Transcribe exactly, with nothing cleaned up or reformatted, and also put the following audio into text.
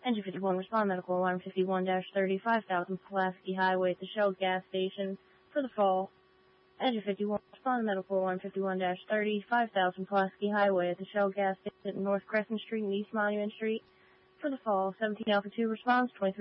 Engine fifty-one, respond medical alarm fifty-one dash thirty-five thousand Pulaski Highway at the Shell gas station for the fall. Engine fifty-one, respond medical alarm fifty-one dash thirty-five thousand Pulaski Highway at the Shell gas station at North Crescent Street and East Monument Street for the fall. seventeen Alpha two response, twenty-three